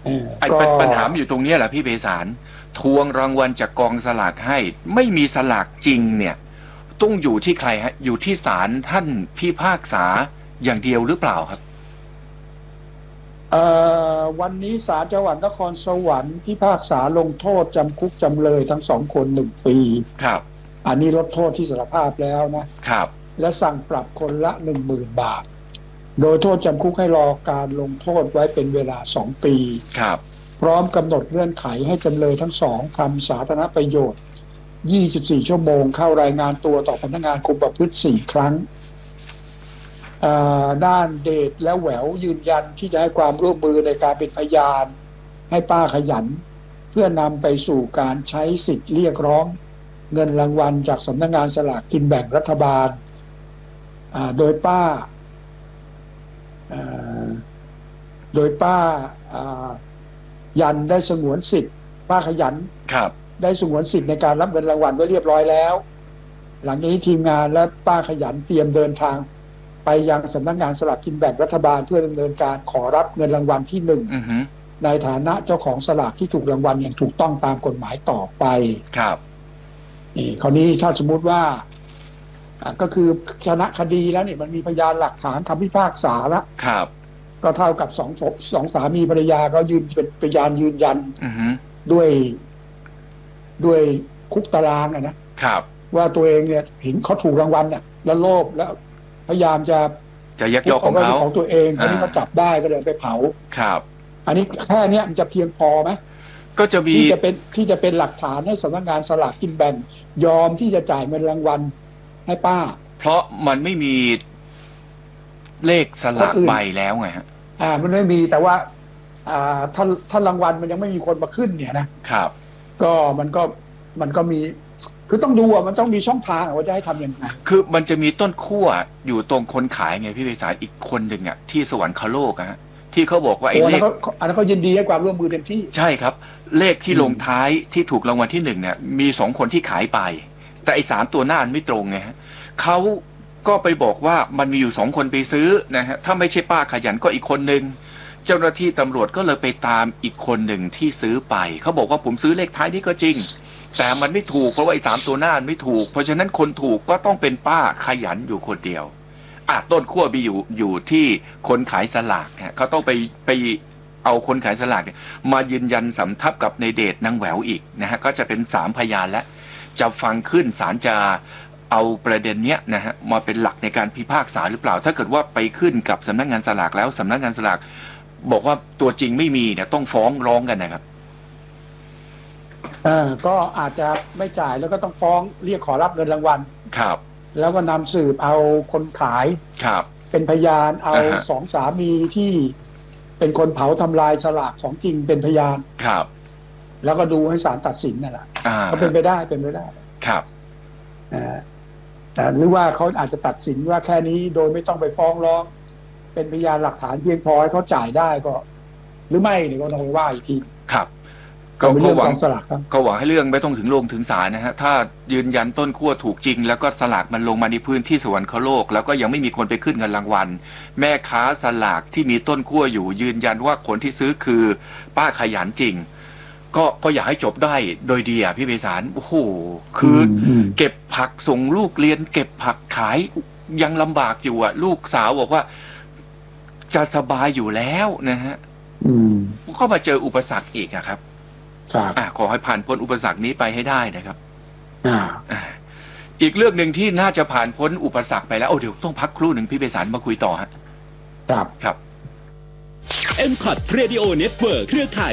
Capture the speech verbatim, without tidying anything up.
ไอ้ปัญหาอยู่ตรงนี้แหละพี่เบสารทวงรางวัลจากกองสลากให้ไม่มีสลากจริงเนี่ยต้องอยู่ที่ใครฮะอยู่ที่ศาลท่านพิพากษาอย่างเดียวหรือเปล่าครับวันนี้ศาลจังหวัดนครสวรรค์พิพากษาลงโทษจำคุกจำเลยทั้งสองคนหนึ่งปีครับอันนี้ลดโทษที่สารภาพแล้วนะครับและสั่งปรับคนละหนึ่งหมื่นบาทโดยโทษจำคุกให้รอการลงโทษไว้เป็นเวลาสองปีครับพร้อมกำหนดเงื่อนไขให้จำเลยทั้งสองทำสาธารณประโยชน์ยี่สิบสี่ชั่วโมงเข้ารายงานตัวต่อพนักงานคุมประพฤติสี่ครั้งด้านเดชและแหววยืนยันที่จะให้ความร่วมมือในการเป็นพยานให้ป้าขยันเพื่อนำไปสู่การใช้สิทธิ์เรียกร้องเงินรางวัลจากสำนักงานสลากกินแบ่งรัฐบาลโดยป้าโดยป้ายันได้สงวนสิทธิ์ป้าขยันครับได้สงวนสิทธิ์ในการรับเงินรางวัลไว้เรียบร้อยแล้วหลังจากนี้ทีมงานและป้าขยันเตรียมเดินทางไปยังสำนักงานสลากกินแบ่งรัฐบาลเพื่อดำเนินการขอรับเงินรางวัลที่หนึ่งในฐานะเจ้าของสลากที่ถูกรางวัลอย่างถูกต้องตามกฎหมายต่อไปครับนี่คราวนี้ถ้าสมมติว่าก็คือชนะคดีแล้วนี่มันมีพยานหลักฐานคำพิพากษาแล้วครับก็เท่ากับสองสองสามีภรรยาก็ยืนเป็นพยานยืนยันด้วยด้วยคุกตารางนะครับว่าตัวเองเนี่ยเห็นเขาถูกรางวัลเนี่ยแล้วโลภแล้วพยายามจะจะยักยอกของเขาของตัวเองอันนี้เขาจับได้ก็เลยไปเผาครับอันนี้แค่นี้มันจะเพียงพอไหมก็จะมีที่จะเป็นที่จะเป็นหลักฐานให้สำนักงานสลากกินแบ่งยอมที่จะจ่ายเงินรางวัลให้ป้าเพราะมันไม่มีเลขสลากใบแล้วไงฮะอ่ามันไม่มีแต่ว่าอ่าถ้าถ้ารางวัลมันยังไม่มีคนมาขึ้นเนี่ยนะครับก็มันก็มันก็มีคือต้องดูอ่ะมันต้องมีช่องทางว่าจะให้ทำยังไงคือมันจะมีต้นขั้วอยู่ตรงคนขายไงพี่ไพศาลอีกคนหนึ่งอ่ะที่สวรรคโลกอะฮะที่เขาบอกว่าไอ้เลขอันนั้นเขายินดีให้ความร่วมมือเต็มที่ใช่ครับเลขที่ลงท้ายที่ถูกรางวัลที่หนึ่งเนี่ยมีสองคนที่ขายไปแต่ไอ้สามตัวหน้าไม่ตรงไงฮะเขาก็ไปบอกว่ามันมีอยู่สองคนไปซื้อนะฮะถ้าไม่ใช่ป้าขยันก็อีกคนหนึ่งเจ้าหน้าที่ตำรวจก็เลยไปตามอีกคนหนึ่งที่ซื้อไปเขาบอกว่าผมซื้อเลขท้ายนี่ก็จริงแต่มันไม่ถูกเพราะว่าไอ้สามตัวหน้าไม่ถูกเพราะฉะนั้นคนถูกก็ต้องเป็นป้าขยันอยู่คนเดียวอ่ะต้นขั้วมีอยู่อยู่ที่คนขายสลากเขาต้องไปไปเอาคนขายสลากเนี่ยมายืนยันสำทับกับในเดชนางแหววอีกนะฮะก็จะเป็นสามพยานและจะฟังขึ้นศาลจะเอาประเด็นเนี้ยนะฮะมาเป็นหลักในการพิพากษาหรือเปล่าถ้าเกิดว่าไปขึ้นกับสำนักงานสลากแล้วสำนักงานสลากบอกว่าตัวจริงไม่มีเนี่ยต้องฟ้องร้องกันนะครับอ่าก็อาจจะไม่จ่ายแล้วก็ต้องฟ้องเรียกขอรับเงินรางวัลครับแล้วก็นำสืบเอาคนขายครับเป็นพยานเอาสองสามีที่เป็นคนเผาทำลายสลากของจริงเป็นพยานครับแล้วก็ดูให้ศาลตัดสินนั่นแหละก็เป็นไปได้เป็นไปได้ครับอ่าแต่หรือว่าเขาอาจจะตัดสินว่าแค่นี้โดยไม่ต้องไปฟ้องร้องเป็นพยานหลักฐานเพียงพอให้เขาจ่ายได้ก็หรือไม่เนี่ยก็ต้องไปว่าอีกทีครับก็หวังก็หวังให้เรื่องไม่ต้องถึงลงถึงศาลนะฮะถ้ายืนยันต้นขั้วถูกจริงแล้วก็สลากมันลงมาในพื้นที่สวรรคโลกแล้วก็ยังไม่มีคนไปขึ้นเงินรางวัลแม่ค้าสลากที่มีต้นขั้วอยู่ยืนยันว่าคนที่ซื้อคือป้าขยันจริงก็ก็อยากให้จบได้โดยดีอ่ะพี่ไพศาลโอ้โหคือเก็บผักส่งลูกเรียนเก็บผักขายยังลำบากอยู่อ่ะลูกสาวบอกว่าจะสบายอยู่แล้วนะฮะก็มาเจออุปสรรคอีกอะครับอ่าขอให้ผ่านพ้นอุปสรรคนี้ไปให้ได้นะครับอ่าอีกเรื่องหนึ่งที่น่าจะผ่านพ้นอุปสรรคไปแล้วโอ้เดี๋ยวต้องพักครู่หนึ่งพี่ไพศาลมาคุยต่อฮะครับครับเอ็ม คอท Radio Network เครือข่าย